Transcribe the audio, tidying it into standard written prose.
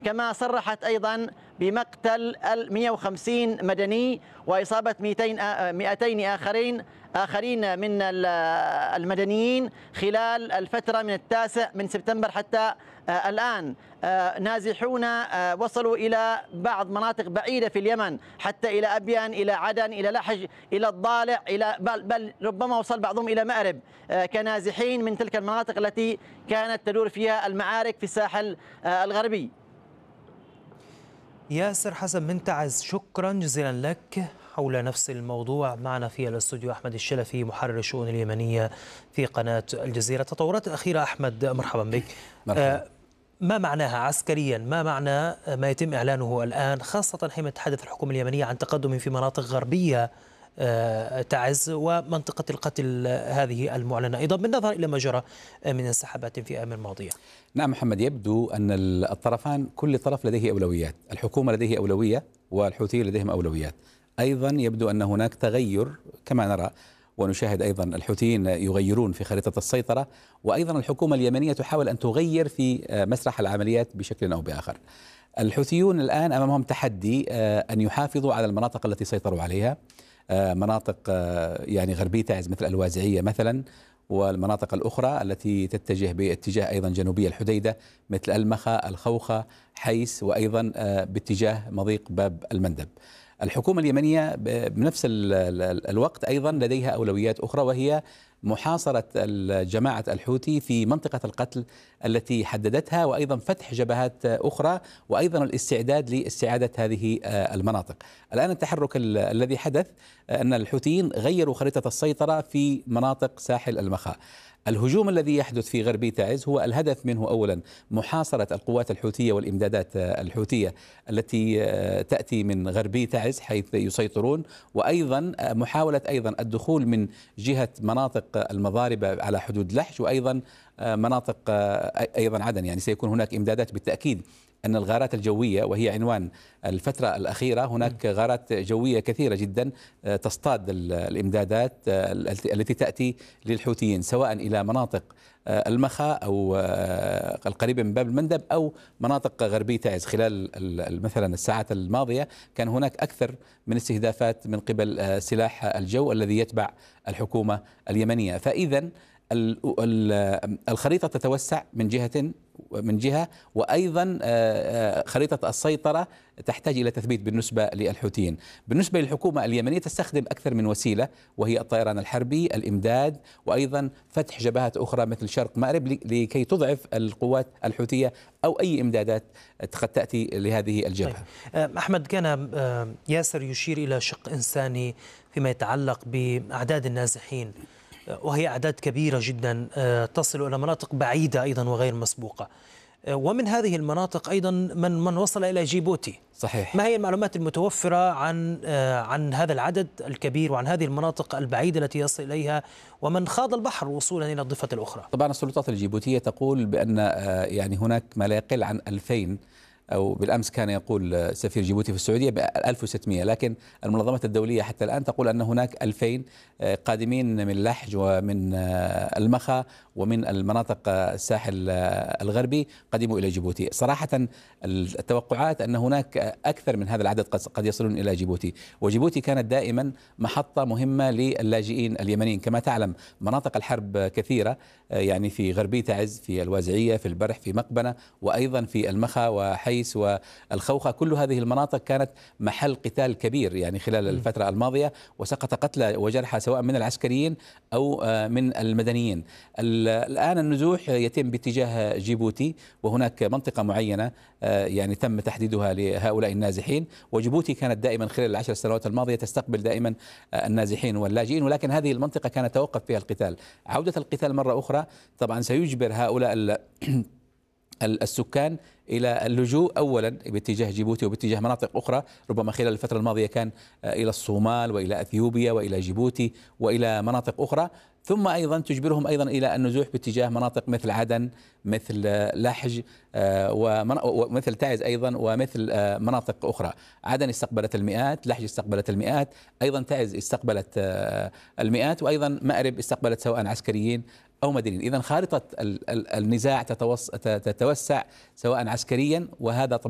كما صرحت أيضا بمقتل 150 مدني وإصابة 200 آخرين من المدنيين خلال الفترة من 9 سبتمبر حتى الآن. نازحون وصلوا إلى بعض مناطق بعيدة في اليمن، حتى إلى أبيان، إلى عدن، إلى لحج، إلى الضالع، إلى بل ربما وصل بعضهم إلى مأرب كنازحين من تلك المناطق التي كانت تدور فيها المعارك في الساحل الغربي. ياسر حسن من تعز، شكرا جزيلا لك. حول نفس الموضوع معنا في الاستوديو أحمد الشلفي محرر الشؤون اليمنية في قناة الجزيرة. التطورات الأخيرة أحمد، مرحبا بك. مرحبا. ما معناها عسكريا؟ ما معنى ما يتم إعلانه الآن، خاصة حين تتحدث الحكومة اليمنية عن تقدم في مناطق غربية تعز ومنطقة القتل هذه المعلنة، أيضا بالنظر إلى ما جرى من انسحابات في الأيام الماضية؟ نعم محمد، يبدو أن الطرفان كل طرف لديه أولويات، الحكومة لديه أولوية والحوثيين لديهم أولويات. أيضا يبدو أن هناك تغير كما نرى ونشاهد، أيضا الحوثيين يغيرون في خريطة السيطرة، وأيضا الحكومة اليمنية تحاول أن تغير في مسرح العمليات بشكل أو بآخر. الحوثيون الآن أمامهم تحدي أن يحافظوا على المناطق التي سيطروا عليها، مناطق يعني غربية تعز مثل الوازعية مثلا، والمناطق الأخرى التي تتجه باتجاه أيضا جنوبية الحديدة مثل المخا، الخوخة، حيس، وأيضا باتجاه مضيق باب المندب. الحكومة اليمنية بنفس الوقت أيضا لديها أولويات أخرى، وهي محاصرة جماعة الحوثي في منطقة القتل التي حددتها، وأيضا فتح جبهات أخرى، وأيضا الاستعداد لاستعادة هذه المناطق. الآن التحرك الذي حدث أن الحوثيين غيروا خريطة السيطرة في مناطق ساحل المخا. الهجوم الذي يحدث في غربي تعز هو الهدف منه أولا محاصرة القوات الحوثية والإمدادات الحوثية التي تأتي من غربي تعز حيث يسيطرون، وأيضا محاولة أيضا الدخول من جهة مناطق المضاربة على حدود لحج، وأيضا مناطق أيضا عدن. يعني سيكون هناك إمدادات بالتأكيد. أن الغارات الجوية وهي عنوان الفترة الأخيرة، هناك غارات جوية كثيرة جدا تصطاد الإمدادات التي تأتي للحوثيين سواء إلى مناطق المخا أو القريبة من باب المندب أو مناطق غربي تعز. خلال مثلا الساعات الماضية كان هناك أكثر من استهدافات من قبل سلاح الجو الذي يتبع الحكومة اليمنية. فإذا الخريطة تتوسع من جهة، وأيضا خريطة السيطرة تحتاج إلى تثبيت بالنسبة للحوثيين. بالنسبة للحكومة اليمنية تستخدم أكثر من وسيلة، وهي الطيران الحربي، الإمداد، وأيضا فتح جبهات أخرى مثل شرق مأرب لكي تضعف القوات الحوثية أو أي إمدادات قد تأتي لهذه الجبهة. طيب. أحمد، كان ياسر يشير إلى شق إنساني فيما يتعلق بأعداد النازحين، وهي أعداد كبيرة جدا تصل إلى مناطق بعيدة أيضا وغير مسبوقة، ومن هذه المناطق أيضا من وصل إلى جيبوتي. صحيح. ما هي المعلومات المتوفرة عن هذا العدد الكبير وعن هذه المناطق البعيدة التي يصل إليها، ومن خاض البحر وصولا إلى الضفة الأخرى؟ طبعا السلطات الجيبوتية تقول بأن يعني هناك ما لا يقل عن 2000، أو بالأمس كان يقول سفير جيبوتي في السعودية ب 1600، لكن المنظمات الدولية حتى الآن تقول أن هناك 2000 قادمين من لحج ومن المخا ومن المناطق الساحل الغربي قدموا إلى جيبوتي. صراحة التوقعات أن هناك أكثر من هذا العدد قد يصلون إلى جيبوتي، وجيبوتي كانت دائما محطة مهمة للاجئين اليمنيين. كما تعلم مناطق الحرب كثيرة، يعني في غربي تعز، في الوازعية، في البرح، في مقبنة، وأيضا في المخا وحيس والخوخة. كل هذه المناطق كانت محل قتال كبير يعني خلال الفترة الماضية، وسقط قتلى وجرحى سواء من العسكريين أو من المدنيين. الآن النزوح يتم باتجاه جيبوتي، وهناك منطقة معينة يعني تم تحديدها لهؤلاء النازحين، وجيبوتي كانت دائما خلال ال10 سنوات الماضية تستقبل دائما النازحين واللاجئين، ولكن هذه المنطقة كان توقف فيها القتال. عودة القتال مرة أخرى طبعا سيجبر هؤلاء السكان إلى اللجوء أولا باتجاه جيبوتي وباتجاه مناطق أخرى. ربما خلال الفترة الماضية كان إلى الصومال وإلى أثيوبيا وإلى جيبوتي وإلى مناطق أخرى، ثم أيضا تجبرهم أيضا إلى النزوح باتجاه مناطق مثل عدن، مثل لحج، ومثل تعز أيضا، ومثل مناطق أخرى. عدن استقبلت المئات، لحج استقبلت المئات، أيضا تعز استقبلت المئات، وأيضا مأرب استقبلت سواء عسكريين أو مدنيين. إذن خارطة النزاع تتوسع سواء عسكريا، وهذا